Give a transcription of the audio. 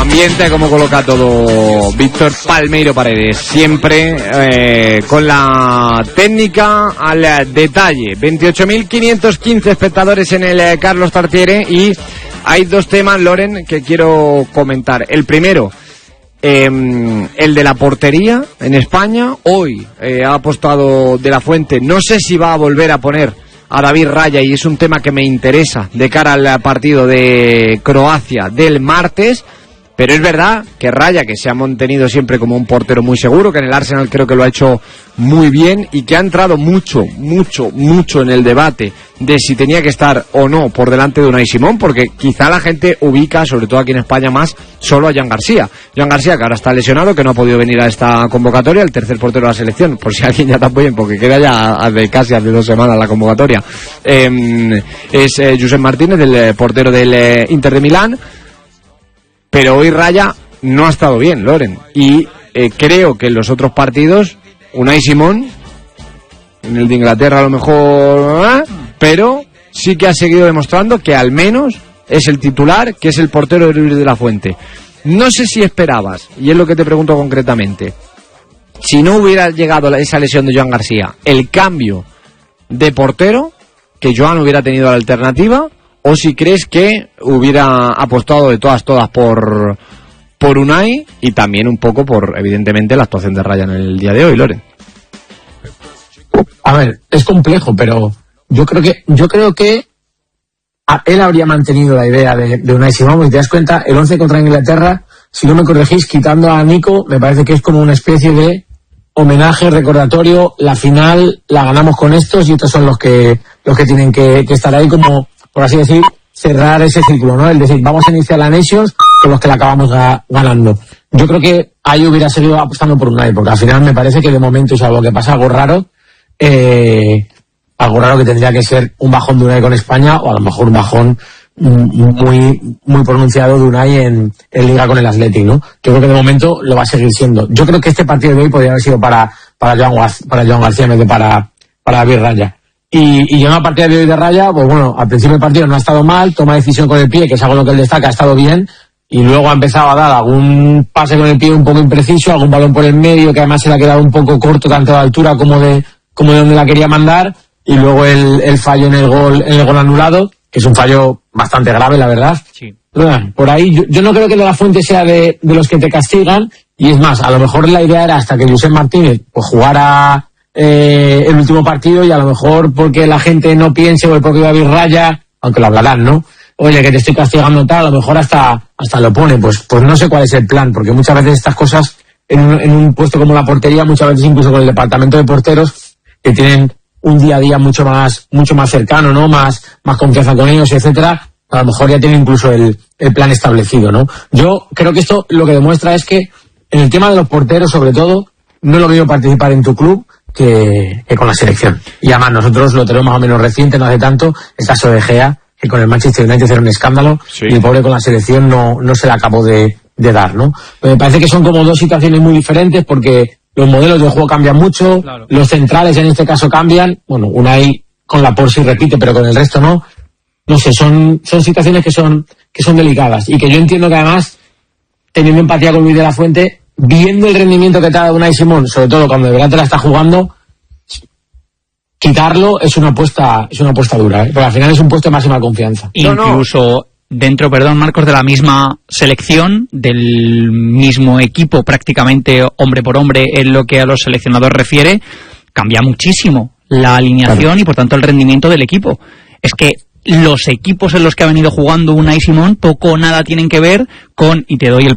ambiente, cómo coloca todo Víctor Palmeiro Paredes, siempre con la técnica al detalle. 28.515 espectadores en el Carlos Tartiere, y hay dos temas, Loren, que quiero comentar. El primero, el de la portería en España. Hoy ha apostado De la Fuente, no sé si va a volver a poner a David Raya, y es un tema que me interesa de cara al partido de Croacia del martes. Pero es verdad que Raya, que se ha mantenido siempre como un portero muy seguro, que en el Arsenal creo que lo ha hecho muy bien, y que ha entrado mucho en el debate de si tenía que estar o no por delante de Unai Simón, porque quizá la gente ubica, sobre todo aquí en España, más solo a Jan García. Jan García, que ahora está lesionado, que no ha podido venir a esta convocatoria, el tercer portero de la selección, por si alguien ya está bien, porque queda ya casi hace 2 semanas la convocatoria. Es Josep Martínez, el portero del Inter de Milán. Pero hoy Raya no ha estado bien, Loren. Y creo que en los otros partidos, Unai Simón, en el de Inglaterra a lo mejor, pero sí que ha seguido demostrando que al menos es el titular, que es el portero de Luis de la Fuente. No sé si esperabas, y es lo que te pregunto concretamente, si no hubiera llegado esa lesión de Joan García, el cambio de portero, que Joan hubiera tenido la alternativa, o si crees que hubiera apostado de todas por Unai, y también un poco por, evidentemente, la actuación de Raya en el día de hoy, Loren. A ver, es complejo, pero yo creo que él habría mantenido la idea de Unai Simón. Y te das cuenta, el 11 contra Inglaterra, si no me corregís, quitando a Nico, me parece que es como una especie de homenaje, recordatorio. La final la ganamos con estos, y estos son los que tienen que estar ahí, como, por así decir, cerrar ese círculo, ¿no? El decir, vamos a iniciar la Nations con los que la acabamos ganando. Yo creo que ahí hubiera seguido apostando por Unai, porque al final me parece que de momento, salvo que pasa algo raro que tendría que ser un bajón de Unai con España, o a lo mejor un bajón muy pronunciado de Unai en Liga con el Athletic, ¿no? Yo creo que de momento lo va a seguir siendo. Yo creo que este partido de hoy podría haber sido para Joan García en vez de para David Raya. Y yo en la partida de hoy de Raya, pues bueno, al principio del partido no ha estado mal, toma decisión con el pie, que es algo en lo que él destaca, ha estado bien, y luego ha empezado a dar algún pase con el pie un poco impreciso, algún balón por el medio, que además se le ha quedado un poco corto, tanto de altura como de donde la quería mandar, y luego el fallo en el gol anulado, que es un fallo bastante grave, la verdad. Sí. Por ahí, yo no creo que De la Fuente sea de los que te castigan, y es más, a lo mejor la idea era hasta que Josep Martínez pues jugara el último partido, y a lo mejor porque la gente no piense, o porque David Raya, aunque lo hablarán, ¿no? Oye, que te estoy castigando tal, a lo mejor hasta lo pone, pues no sé cuál es el plan, porque muchas veces estas cosas en un puesto como la portería, muchas veces incluso con el departamento de porteros, que tienen un día a día mucho más cercano, ¿no? Más confianza con ellos, etcétera, a lo mejor ya tienen incluso el plan establecido, ¿no? Yo creo que esto lo que demuestra es que en el tema de los porteros, sobre todo, no es lo mismo participar en tu club que con la selección. Y además nosotros lo tenemos más o menos reciente, no hace tanto, el caso de Gea, que con el Manchester United era un escándalo, sí, y el pobre con la selección no se le acabó de dar, ¿no? Pero me parece que son como dos situaciones muy diferentes, porque los modelos de juego cambian mucho, claro. Los centrales en este caso cambian, bueno, Unai con Laporte sí repite, pero con el resto no. No sé, son situaciones que son delicadas, y que yo entiendo que además, teniendo empatía con Luis de la Fuente, viendo el rendimiento que te ha dado Unai Simón, sobre todo cuando de verdad te la está jugando, quitarlo es una apuesta dura, porque al final es un puesto de máxima confianza. Incluso dentro, Marcos, de la misma selección, del mismo equipo, prácticamente hombre por hombre, en lo que a los seleccionadores refiere, cambia muchísimo la alineación, claro, y por tanto el rendimiento del equipo. Es que los equipos en los que ha venido jugando Unai Simón poco o nada tienen que ver con, y te doy